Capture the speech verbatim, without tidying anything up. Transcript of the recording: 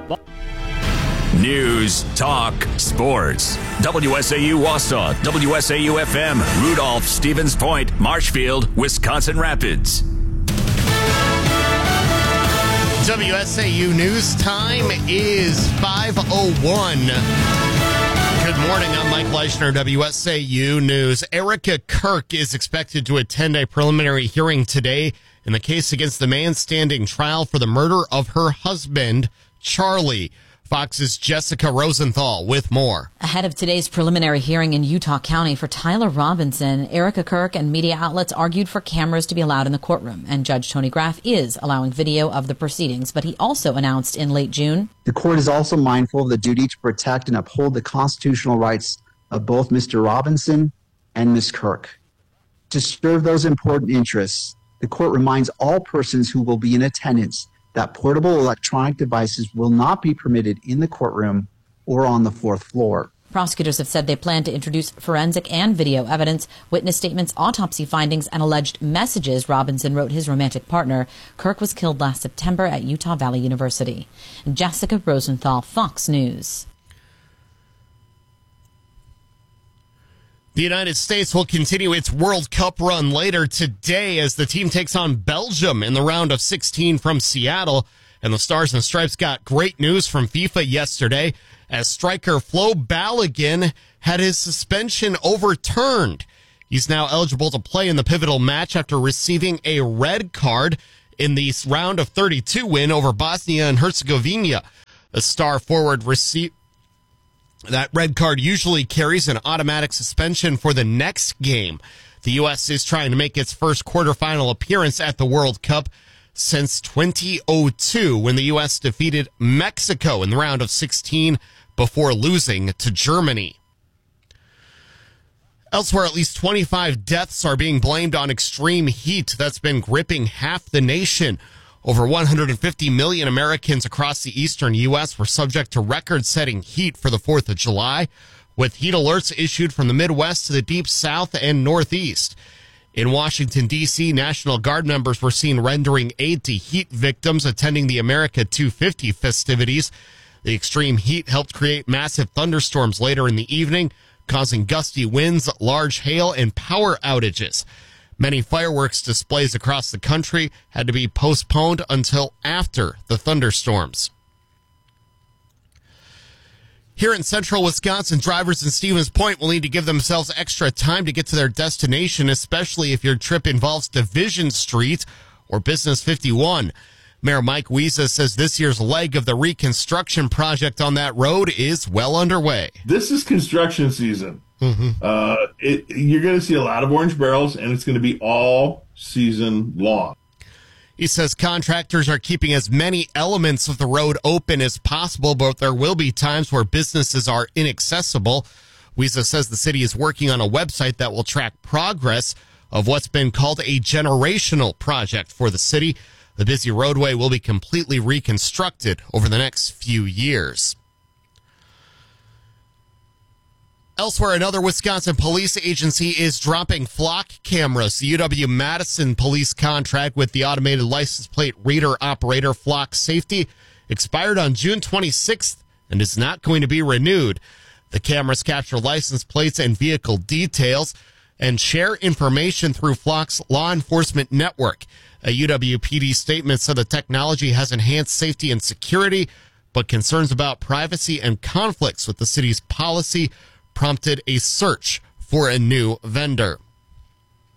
News, talk, sports. W S A U Wausau, W S A U F M, Rudolph, Stevens Point, Marshfield, Wisconsin Rapids. W S A U News time is five oh one. Good morning, I'm Mike Leischner, W S A U News. Erica Kirk is expected to attend a preliminary hearing today in the case against the man standing trial for the murder of her husband, Charlie. Fox's Jessica Rosenthal with more. Ahead of today's preliminary hearing in Utah County for Tyler Robinson, Erica Kirk and media outlets argued for cameras to be allowed in the courtroom, and Judge Tony Graff is allowing video of the proceedings, but he also announced in late June. The court is also mindful of the duty to protect and uphold the constitutional rights of both Mister Robinson and Miz Kirk. To serve those important interests, the court reminds all persons who will be in attendance that portable electronic devices will not be permitted in the courtroom or on the fourth floor. Prosecutors have said they plan to introduce forensic and video evidence, witness statements, autopsy findings, and alleged messages Robinson wrote his romantic partner. Kirk was killed last September at Utah Valley University. Jessica Rosenthal, Fox News. The United States will continue its World Cup run later today as the team takes on Belgium in the round of sixteen from Seattle. And the Stars and Stripes got great news from FIFA yesterday as striker Flo Balogun had his suspension overturned. He's now eligible to play in the pivotal match after receiving a red card in the round of thirty-two win over Bosnia and Herzegovina. The star forward received that red card usually carries an automatic suspension for the next game. The U S is trying to make its first quarterfinal appearance at the World Cup since twenty oh two, when the U S defeated Mexico in the round of sixteen before losing to Germany. Elsewhere, at least twenty-five deaths are being blamed on extreme heat that's been gripping half the nation. Over one hundred fifty million Americans across the eastern U S were subject to record-setting heat for the fourth of July, with heat alerts issued from the Midwest to the Deep South and Northeast. In Washington, D C, National Guard members were seen rendering aid to heat victims attending the America two fifty festivities. The extreme heat helped create massive thunderstorms later in the evening, causing gusty winds, large hail, and power outages. Many fireworks displays across the country had to be postponed until after the thunderstorms. Here in central Wisconsin, drivers in Stevens Point will need to give themselves extra time to get to their destination, especially if your trip involves Division Street or Business fifty-one. Mayor Mike Wiesa says this year's leg of the reconstruction project on that road is well underway. This is construction season. Mm-hmm. Uh, it, you're going to see a lot of orange barrels, and it's going to be all season long. He says contractors are keeping as many elements of the road open as possible, but there will be times where businesses are inaccessible. Wiesa says the city is working on a website that will track progress of what's been called a generational project for the city. The busy roadway will be completely reconstructed over the next few years. Elsewhere, another Wisconsin police agency is dropping flock cameras. The U W-Madison police contract with the automated license plate reader operator Flock Safety expired on June twenty-sixth and is not going to be renewed. The cameras capture license plates and vehicle details and share information through Flock's law enforcement network. A U W P D statement said the technology has enhanced safety and security, but concerns about privacy and conflicts with the city's policy prompted a search for a new vendor.